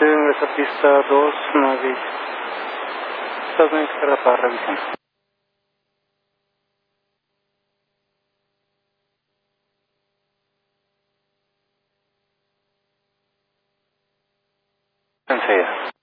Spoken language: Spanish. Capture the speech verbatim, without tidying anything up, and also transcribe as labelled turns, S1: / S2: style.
S1: Usted ingresa a pista dos, nueve. Estás en izquierda para revisión. Enseguida.